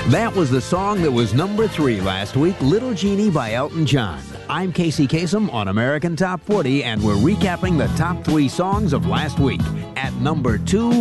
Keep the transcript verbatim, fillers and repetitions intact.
That was the song that was number three last week, Little Genie by Elton John. I'm Casey Kasem on American Top forty, and we're recapping the top three songs of last week. At number two,